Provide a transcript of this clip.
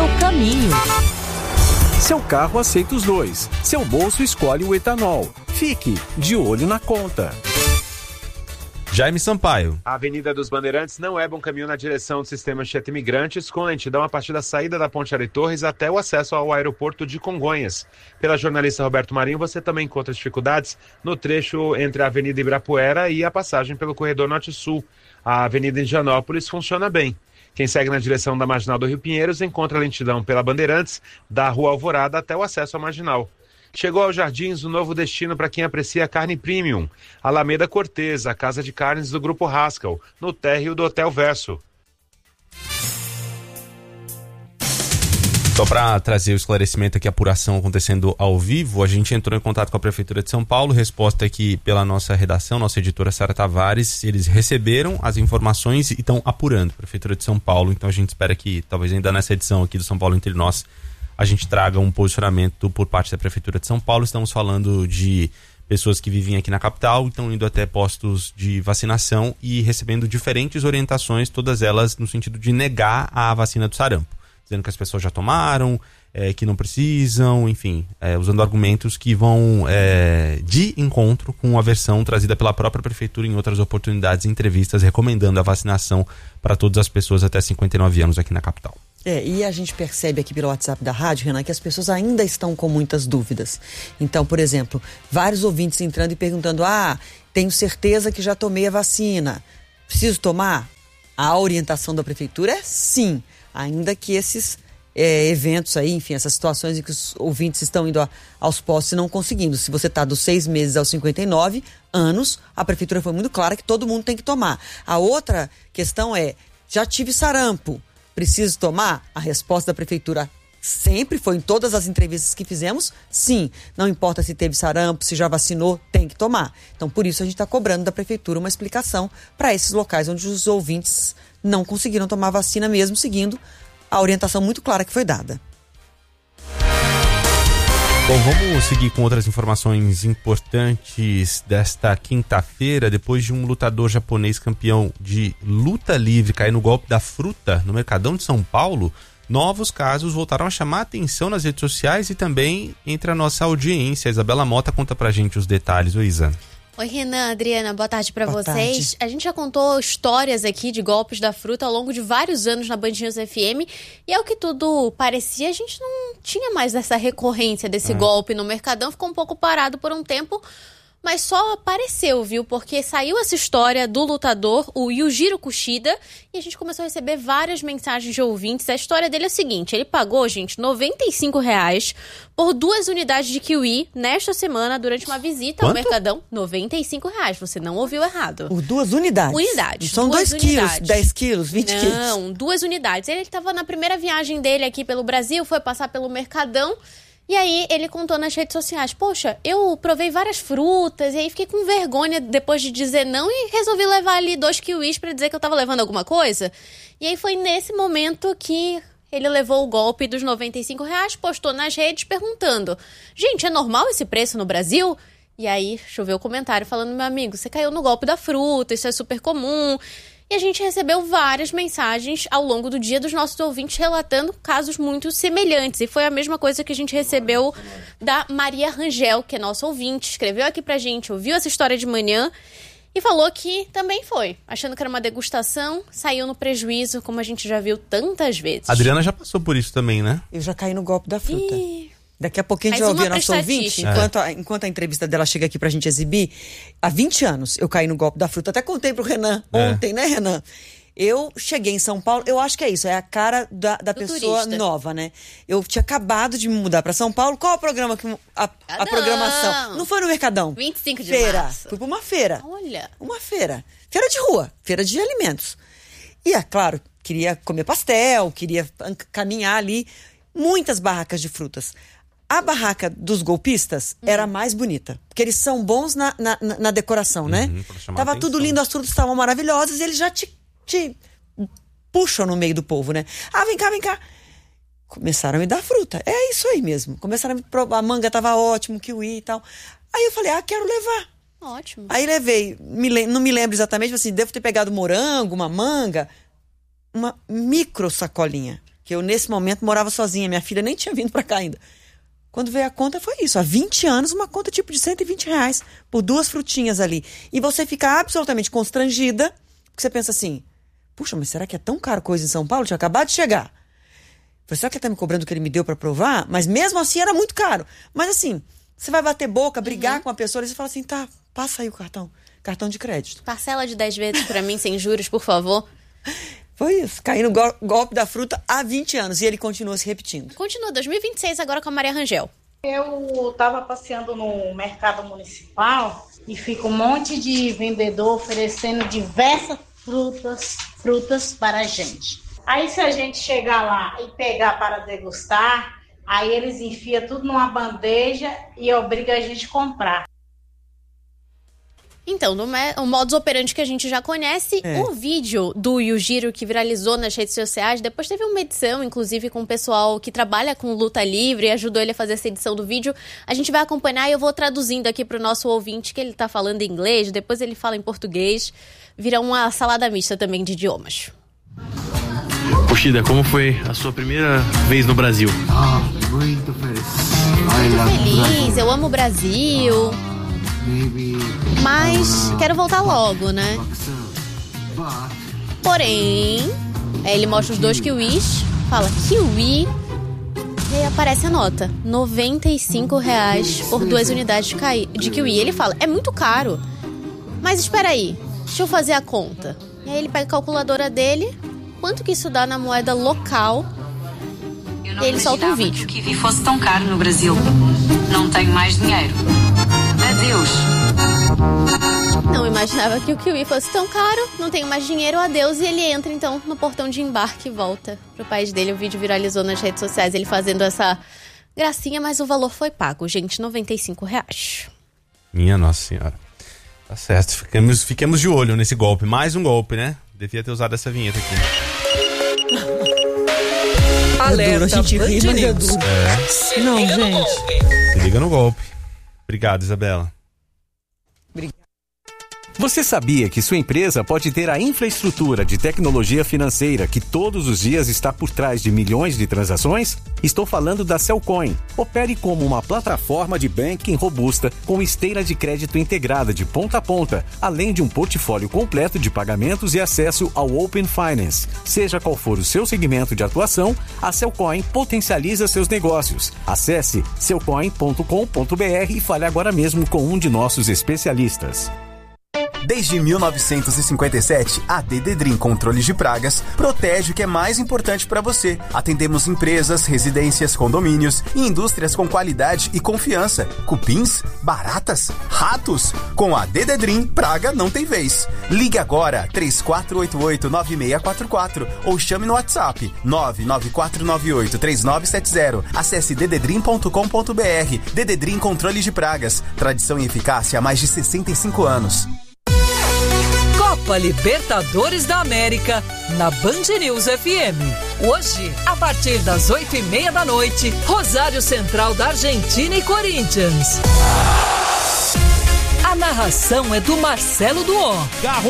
seu caminho. Seu carro aceita os dois. Seu bolso escolhe o etanol. Fique de olho na conta. Jaime Sampaio. A Avenida dos Bandeirantes não é bom caminho na direção do sistema Anchieta Imigrantes, com lentidão a partir da saída da Ponte Ari Torres até o acesso ao aeroporto de Congonhas. Pela jornalista Roberto Marinho, você também encontra dificuldades no trecho entre a Avenida Ibirapuera e a passagem pelo corredor Norte-Sul. A Avenida Indianópolis funciona bem. Quem segue na direção da Marginal do Rio Pinheiros encontra lentidão pela Bandeirantes, da Rua Alvorada até o acesso à Marginal. Chegou aos Jardins o novo destino para quem aprecia carne premium. Alameda Cortez, a casa de carnes do Grupo Haskell, no térreo do Hotel Verso. Só para trazer o esclarecimento aqui, a apuração acontecendo ao vivo, a gente entrou em contato com a Prefeitura de São Paulo, resposta aqui pela nossa redação, nossa editora Sara Tavares, eles receberam as informações e estão apurando, Prefeitura de São Paulo, então a gente espera que talvez ainda nessa edição aqui do São Paulo Entre Nós, a gente traga um posicionamento por parte da Prefeitura de São Paulo. Estamos falando de pessoas que vivem aqui na capital, estão indo até postos de vacinação e recebendo diferentes orientações, todas elas no sentido de negar a vacina do sarampo, dizendo que as pessoas já tomaram, que não precisam, enfim, usando argumentos que vão de encontro com a versão trazida pela própria Prefeitura em outras oportunidades e entrevistas, recomendando a vacinação para todas as pessoas até 59 anos aqui na capital. E a gente percebe aqui pelo WhatsApp da rádio, Renan, que as pessoas ainda estão com muitas dúvidas. Então, por exemplo, vários ouvintes entrando e perguntando: tenho certeza que já tomei a vacina, preciso tomar? A orientação da Prefeitura é sim, ainda que esses eventos aí, enfim, essas situações em que os ouvintes estão indo aos postos e não conseguindo. Se você está dos 6 meses aos 59 anos, a Prefeitura foi muito clara que todo mundo tem que tomar. A outra questão é: já tive sarampo, preciso tomar? A resposta da Prefeitura sempre foi, em todas as entrevistas que fizemos, sim. Não importa se teve sarampo, se já vacinou, tem que tomar. Então, por isso a gente está cobrando da Prefeitura uma explicação para esses locais onde os ouvintes não conseguiram tomar vacina, mesmo seguindo a orientação muito clara que foi dada. Bom, vamos seguir com outras informações importantes desta quinta-feira. Depois de um lutador japonês campeão de luta livre cair no golpe da fruta no Mercadão de São Paulo, novos casos voltaram a chamar a atenção nas redes sociais e também entre a nossa audiência. A Isabela Mota conta pra gente os detalhes. Oi, Isa. Oi, Renan, Adriana, boa tarde pra Boa vocês. tarde. A gente já contou histórias aqui de golpes da fruta ao longo de vários anos na Band News FM, e ao que tudo parecia, a gente não tinha mais essa recorrência desse golpe no Mercadão, ficou um pouco parado por um tempo, mas só apareceu, viu? Porque saiu essa história do lutador, o Yujiro Kushida, e a gente começou a receber várias mensagens de ouvintes. A história dele é a seguinte: ele pagou, gente, R$95 por 2 unidades de kiwi nesta semana durante uma visita ao Mercadão. R$95, você não ouviu errado. Por 2 unidades? Unidades. São 2 quilos, 10 quilos, 20 quilos? Não, 2 unidades. Ele estava na primeira viagem dele aqui pelo Brasil, foi passar pelo Mercadão. E aí ele contou nas redes sociais: poxa, eu provei várias frutas e aí fiquei com vergonha depois de dizer não e resolvi levar ali 2 kiwis pra dizer que eu tava levando alguma coisa. E aí foi nesse momento que ele levou o golpe dos R$95, postou nas redes perguntando: gente, é normal esse preço no Brasil? E aí choveu comentário falando: meu amigo, você caiu no golpe da fruta, isso é super comum. E a gente recebeu várias mensagens ao longo do dia dos nossos ouvintes relatando casos muito semelhantes. E foi a mesma coisa que a gente recebeu da Maria Rangel, que é nossa ouvinte, escreveu aqui pra gente, ouviu essa história de manhã e falou que também foi, achando que era uma degustação, saiu no prejuízo, como a gente já viu tantas vezes. A Adriana já passou por isso também, né? Eu já caí no golpe da fruta. Daqui a pouquinho a gente Mais vai ouvir uma a nossa ouvinte, enquanto a entrevista dela chega aqui pra gente exibir. Há 20 anos eu caí no golpe da fruta. Até contei pro Renan ontem, né, Renan? Eu cheguei em São Paulo, eu acho que é isso, é a cara da pessoa turista. nova, né? Eu tinha acabado de me mudar pra São Paulo. Qual o programa? A programação? Não foi no Mercadão. 25 de feira. março. Fui pra uma feira. Olha. Uma feira. Feira de rua, feira de alimentos. E, é claro, queria comer pastel, queria caminhar ali. Muitas barracas de frutas. A barraca dos golpistas era a mais bonita. Porque eles são bons na decoração, né? Tava tudo lindo, as frutas estavam maravilhosas e eles já te puxam no meio do povo, né? Vem cá, vem cá. Começaram a me dar fruta. É isso aí mesmo. Começaram a me provar. A manga tava ótimo, kiwi e tal. Aí eu falei, quero levar. Ótimo. Aí levei, não me lembro exatamente, mas assim, devo ter pegado morango, uma manga, uma micro sacolinha. porque eu nesse momento morava sozinha, minha filha nem tinha vindo para cá ainda. Quando veio a conta foi isso, há 20 anos uma conta tipo de R$120 por 2 frutinhas ali. E você fica absolutamente constrangida, porque você pensa assim, puxa, mas será que é tão caro coisa em São Paulo? Tinha acabado de chegar. Falei, será que ele tá me cobrando o que ele me deu para provar? Mas mesmo assim era muito caro. Mas assim, você vai bater boca, brigar com a pessoa e você fala assim, tá, passa aí o cartão de crédito. Parcela de 10 vezes para mim, sem juros, por favor. Foi isso, caí no golpe da fruta há 20 anos e ele continua se repetindo. Continua, 2026 agora com a Maria Rangel. Eu estava passeando no mercado municipal e fica um monte de vendedor oferecendo diversas frutas para a gente. Aí se a gente chegar lá e pegar para degustar, aí eles enfiam tudo numa bandeja e obrigam a gente a comprar. Então, o modus operandi que a gente já conhece, o vídeo do Yujiro que viralizou nas redes sociais, depois teve uma edição, inclusive com o pessoal que trabalha com luta livre e ajudou ele a fazer essa edição do vídeo. A gente vai acompanhar e eu vou traduzindo aqui pro nosso ouvinte, que ele tá falando em inglês, depois ele fala em português, vira uma salada mista também de idiomas. Kushida, como foi a sua primeira vez no Brasil? Muito feliz, eu amo o Brasil. Mas quero voltar logo, né? Porém, aí ele mostra os 2 kiwis, fala kiwi, e aí aparece a nota, R$95 por 2 unidades de kiwi. Ele fala, é muito caro, mas espera aí, deixa eu fazer a conta. E aí ele pega a calculadora dele, quanto que isso dá na moeda local, e ele solta um vídeo. Que o kiwi fosse tão caro no Brasil. Não tenho mais dinheiro. Adeus. Não imaginava que o kiwi fosse tão caro, não tenho mais dinheiro, adeus. E ele entra então no portão de embarque e volta pro país dele. O vídeo viralizou nas redes sociais, ele fazendo essa gracinha, mas o valor foi pago, gente, R$95. Minha Nossa Senhora. Tá certo, fiquemos de olho nesse golpe. Mais um golpe, né? Devia ter usado essa vinheta aqui. Alerta, a gente ri, mas é duro. Não, gente. Se liga no golpe. Obrigado, Isabela. Você sabia que sua empresa pode ter a infraestrutura de tecnologia financeira que todos os dias está por trás de milhões de transações? Estou falando da Cellcoin. Opere como uma plataforma de banking robusta com esteira de crédito integrada de ponta a ponta, além de um portfólio completo de pagamentos e acesso ao Open Finance. Seja qual for o seu segmento de atuação, a Cellcoin potencializa seus negócios. Acesse cellcoin.com.br e fale agora mesmo com um de nossos especialistas. Desde 1957, a Dededrim Controles de Pragas protege o que é mais importante para você. Atendemos empresas, residências, condomínios e indústrias com qualidade e confiança. Cupins, baratas, ratos. Com a Dededrim, praga não tem vez. Ligue agora 3488-9644 ou chame no WhatsApp 99498-3970. Acesse dededrim.com.br. Dededrim Controles de Pragas. Tradição e eficácia há mais de 65 anos. Copa Libertadores da América, na Band News FM. Hoje, a partir das 8h30 da noite, Rosário Central da Argentina e Corinthians. A narração é do Marcelo Duó.